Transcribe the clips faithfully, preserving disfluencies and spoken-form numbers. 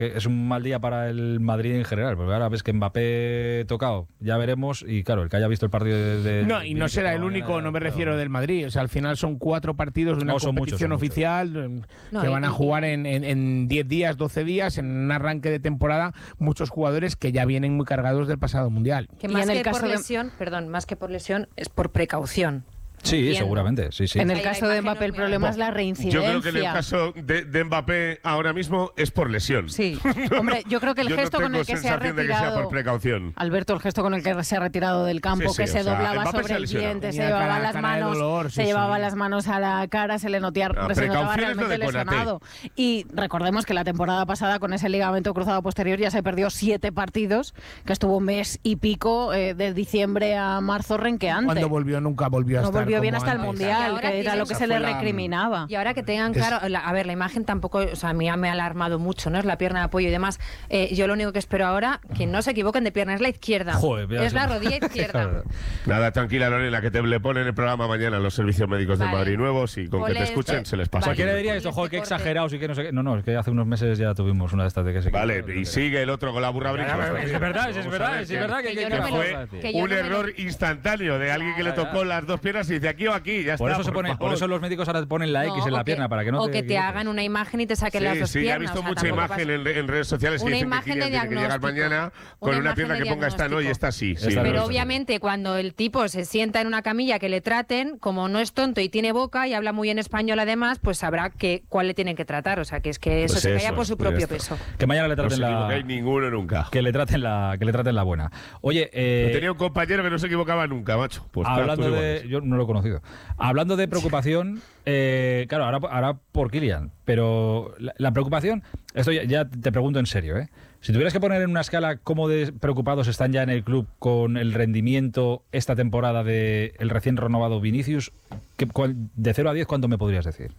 es un mal día para el Madrid en general, porque ahora ves que Mbappé tocado, ya veremos, y claro, el que haya visto el partido de... de no, y no será el único, no me refiero del Madrid, o sea, al final son cuatro partidos de una no, son competición muchos, son oficial muchos. que no, van y, a jugar en, en, en diez días, doce días, en un arranque de temporada, muchos jugadores que ya vienen muy cargados del pasado Mundial. Que Y más en el que caso por de- lesión, perdón, más que por lesión, es por precaución. Sí, Entiendo. seguramente, sí, sí. En el Ahí caso la de imagen Mbappé el no es muy problema buena. es la Yo reincidencia. creo que en el caso de, de Mbappé ahora mismo es por lesión. Sí, hombre, yo creo que el Yo gesto no con tengo el que se ha sensación de que sea retirado... por precaución. Alberto, el gesto con el que se ha retirado del campo, Sí, sí, que se o sea, doblaba Mbappé se sobre ha el lesionado. diente, se Tenía llevaba cara- las cara de manos, dolor, se sí, llevaba sí. las manos a la cara, se le, notía, Ah, se notaba precaución es lo realmente de Konaté. lesionado. Y recordemos que la temporada pasada con ese ligamento cruzado posterior ya se perdió siete partidos, que estuvo un mes y pico eh, de diciembre a marzo renqueante. Cuando volvió nunca volvió a No estar volvió bien como hasta el antes. Mundial, Y ahora que era tiene- lo que Esa se le fue la- recriminaba. Y ahora que tengan Es- claro, la- a ver, la imagen tampoco, o sea, a mí me ha alarmado mucho, ¿no? Es la pierna de apoyo y demás. Eh, yo lo único que espero ahora, que no se equivoquen de pierna, es la izquierda. Joder, ya es se- la rodilla izquierda. Nada, tranquila, Lorena, que te le ponen el programa mañana los servicios médicos de Vale. Madrid nuevos y con que te Ponle- escuchen se les O pasa. sea, ¿quién Vale. diría esto? Este Joder, qué corte. exagerados y que no sé qué. No, no, es que hace unos meses ya tuvimos una de estas de que se... Vale, y sigue el otro con la burra brinca. Es verdad, es Vamos a verdad, ver es que- verdad que, que que- yo que no vamos me a Fue decir. que yo un no me lo- error instantáneo de alguien que le Claro, tocó claro. las dos piernas y dice aquí o aquí, ya Por está. eso, se pone, por favor. eso los médicos ahora te ponen la X No, en la o pierna, que- para que no o te que te equivoques. hagan una imagen y te saquen Sí, las dos sí, piernas. he visto o sea, mucha tampoco imagen pasa- en, en redes sociales que Una dicen que imagen Kylian de tiene que llegar diagnóstico. mañana con Una una imagen pierna de que ponga esta no y diagnóstico. esta sí. Esta sí, no, Pero esta obviamente cuando el tipo se sienta en una camilla que le traten, como no es tonto y tiene boca y habla muy en español además, pues sabrá que cuál le tienen que tratar. O sea, que es que eso Pues se eso, calla por su pues propio ya está. peso. Que mañana le No traten se equivocáis la... ninguno nunca. Que le traten la, que le traten la buena. Oye, eh, Tenía un compañero que no se equivocaba nunca, macho. Pues claro, hablando tú de... igual. Yo no lo he conocido. Hablando de preocupación, eh, claro, ahora, ahora por Kylian, pero la, la preocupación, esto ya, ya te pregunto en serio, ¿eh? Si tuvieras que poner en una escala cómo de preocupados están ya en el club con el rendimiento esta temporada de el recién renovado Vinicius, ¿qué- cuál- de cero a diez, ¿cuánto me podrías decir?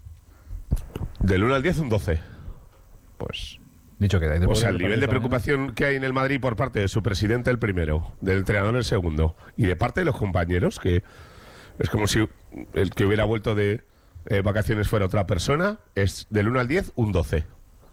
Del uno al diez, un doce. Pues dicho queda. O sea, el nivel de preocupación que hay en el Madrid por parte de su presidente el primero, del entrenador el segundo, y de parte de los compañeros, que es como si el que hubiera vuelto de eh, vacaciones fuera otra persona, es del uno al diez, un doce.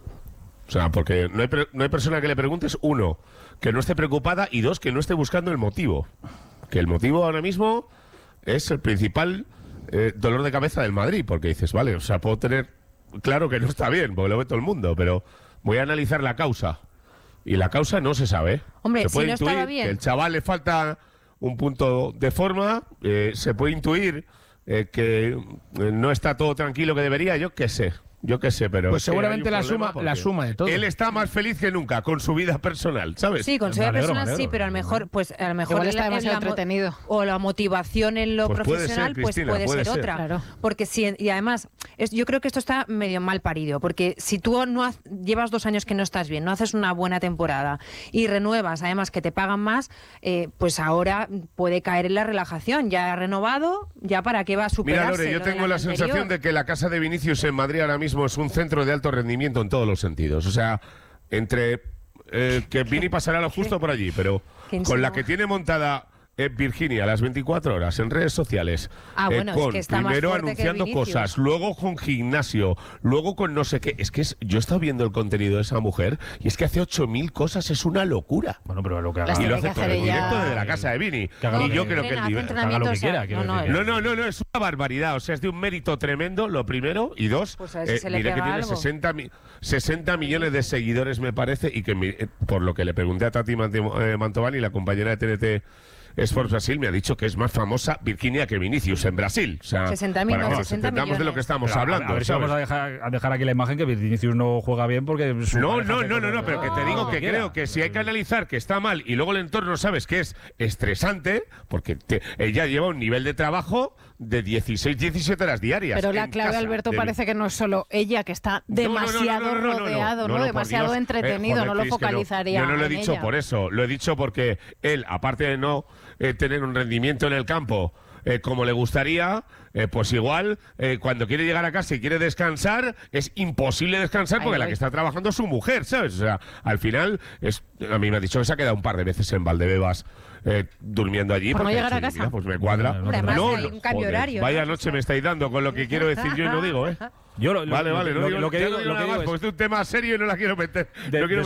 O sea, porque no hay, pre- no hay persona que le preguntes, uno, que no esté preocupada, y dos, que no esté buscando el motivo. Que el motivo ahora mismo es el principal eh, dolor de cabeza del Madrid, porque dices, vale, o sea, puedo tener claro que no está bien, porque lo ve todo el mundo, pero voy a analizar la causa. Y la causa no se sabe. Hombre, se si puede no intuir estaba bien. que el chaval le falta un punto de forma, eh, se puede intuir eh, que eh, no está todo tranquilo que debería, yo qué sé. Yo qué sé, pero Pues es que hay seguramente un la problema suma- porque la suma de todo. Él está más feliz que nunca con su vida personal, ¿sabes? Sí, con su Me vida alegro, me personal sí, alegro. pero a lo mejor, pues a lo mejor Igual está la- demasiado la mo- entretenido. o la motivación en lo Pues puede profesional, ser, pues Cristina, puede, puede ser, ser. otra. Claro. Porque si y además, es, yo creo que esto está medio mal parido, porque si tú no haz- llevas dos años que no estás bien, no haces una buena temporada y renuevas, además que te pagan más, eh, pues ahora puede caer en la relajación. Ya ha renovado, ya para qué va a superarse. Mira, Lore, yo lo del tengo la año sensación anterior. de que la casa de Vinicius en Madrid ahora mismo es un centro de alto rendimiento en todos los sentidos. O sea, entre eh, que Vini pasará lo justo por allí, pero ¿Qué con la insinúa? que tiene montada eh, Virginia las veinticuatro horas en redes sociales, Ah, eh, bueno, es con que está más primero fuerte que anunciando Vinicius. cosas, luego con gimnasio, luego con no sé qué. Es que es, yo he estado viendo el contenido de esa mujer y es que hace ocho mil cosas, es una locura. Bueno, pero lo que Las haga... Y tiene lo que hace todo hacer en ella. directo desde la casa de Vini. Que haga lo Y yo que- creo que el Entrena, hace nivel... que haga lo que entrenamientos, quiera, o sea, quiero no, no, decir. No, no, no, no, es una barbaridad. O sea, es de un mérito tremendo, lo primero. Y dos, Pues a ver si eh, se le diré que pega tiene algo. sesenta, mi- sesenta millones de seguidores, me parece, y que mi- eh, por lo que le pregunté a Tati Mante- eh, Mantovani, la compañera de T N T Sports Brasil, me ha dicho que es más famosa Virginia que Vinicius en Brasil. O sea, sesenta mil, para no, que nos sesenta entendamos de lo que millones. estamos Pero a- hablando. A ver si ¿sabes? vamos a dejar, a dejar aquí la imagen que Vinicius no juega bien porque... su No, pareja no, hace no, no, cosas- no, pero que te digo que quiera. creo que si hay que analizar que está mal y luego el entorno sabes que es estresante, porque te- ella lleva un nivel de trabajo de dieciséis, diecisiete horas diarias. Pero la en clave, casa Alberto, de- parece que no es solo ella, que está No, no, no, no, demasiado no, no, no, no, rodeado, no, ¿no? no, por demasiado Dios. entretenido, Eh, joder, no lo Cris, que focalizaría Yo no lo he en dicho ella. por eso, lo he dicho porque él, aparte de no eh, tener un rendimiento en el campo eh, como le gustaría, eh, pues igual eh, cuando quiere llegar a casa y quiere descansar, es imposible descansar Ahí porque la voy. que está trabajando es su mujer, ¿sabes? O sea, al final, es, a mí me ha dicho que se ha quedado un par de veces en Valdebebas eh, durmiendo allí. Por no porque llegar a ha dicho, casa. "Mira, pues me cuadra. Hombre, además hay un cambio horario, Vaya ¿no? noche me estáis dando con lo que quiero decir yo y no digo, ¿eh? Yo lo, lo- Vale, lo- vale, lo, no digo, lo que ya digo, no digo lo que nada digo más, es- porque es un tema serio y no la quiero meter. De- no quiero de